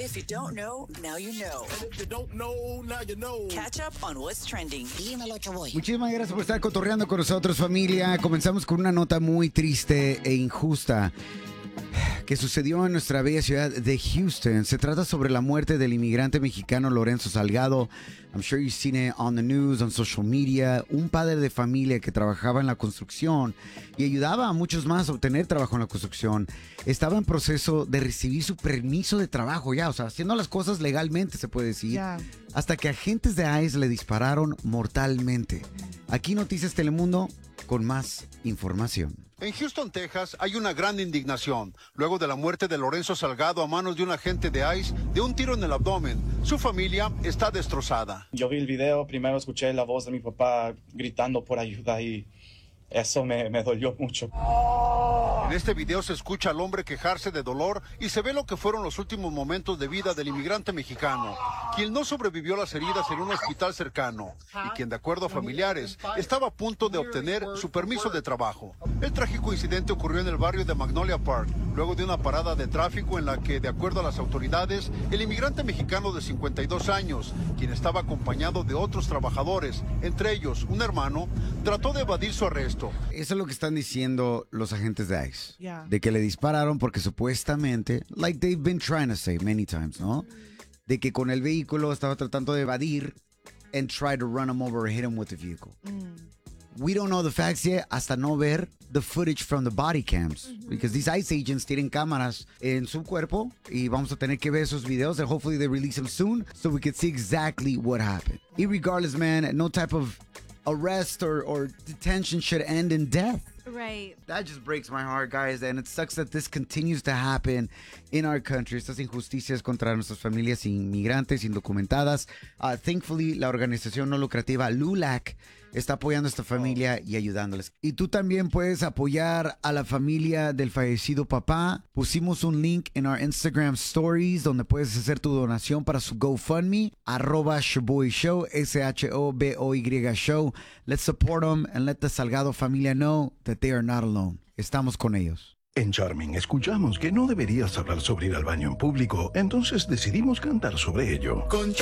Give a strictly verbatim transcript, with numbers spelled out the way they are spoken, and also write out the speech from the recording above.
If you don't know, now you know. And if you don't know, now you know. Catch up on what's trending. Dímelo, Chaboy. Muchísimas gracias por estar cotorreando con nosotros, familia. Comenzamos con una nota muy triste e injusta que sucedió en nuestra bella ciudad de Houston. Se trata sobre la muerte del inmigrante mexicano Lorenzo Salgado. I'm sure you've seen it on the news, on social media. Un padre de familia que trabajaba en la construcción y ayudaba a muchos más a obtener trabajo en la construcción. Estaba en proceso de recibir su permiso de trabajo ya, o sea, haciendo las cosas legalmente, se puede decir. Yeah. Hasta que agentes de I C E le dispararon mortalmente. Aquí Noticias Telemundo con más información. En Houston, Texas, hay una gran indignación luego de la muerte de Lorenzo Salgado a manos de un agente de I C E de un tiro en el abdomen. Su familia está destrozada. Yo vi el video, primero escuché la voz de mi papá gritando por ayuda y eso me, me dolió mucho. En este video se escucha al hombre quejarse de dolor y se ve lo que fueron los últimos momentos de vida del inmigrante mexicano, quien no sobrevivió a las heridas en un hospital cercano y quien, de acuerdo a familiares, estaba a punto de obtener su permiso de trabajo. El trágico incidente ocurrió en el barrio de Magnolia Park, luego de una parada de tráfico en la que, de acuerdo a las autoridades, el inmigrante mexicano de cincuenta y dos años, quien estaba acompañado de otros trabajadores, entre ellos un hermano, trató de evadir su arresto. Eso es lo que están diciendo los agentes de I C E. Yeah. De que le dispararon porque supuestamente, like they've been trying to say many times, ¿no? De que con el vehículo estaba tratando de evadir and try to run him over or hit him with the vehicle. Mm. We don't know the facts yet hasta no ver the footage from the body cams. Mm-hmm. Because these I C E agents tienen cámaras en su cuerpo y vamos a tener que ver esos videos and hopefully they release them soon so we can see exactly what happened. Irregardless, man, no type of arrest or, or detention should end in death. Right. That just breaks my heart, guys, and it sucks that this continues to happen in our country. Estas injusticias contra nuestras familias inmigrantes indocumentadas. Uh, thankfully, la organización no lucrativa LULAC está apoyando a esta familia y ayudándoles. Y tú también puedes apoyar a la familia del fallecido papá. Pusimos un link en our Instagram stories donde puedes hacer tu donación para su GoFundMe, arroba Shoboy Show, S H O B O Y Show. Let's support them and let the Salgado familia know that they are not alone. Estamos con ellos. En Charming escuchamos que no deberías hablar sobre ir al baño en público, entonces decidimos cantar sobre ello. Con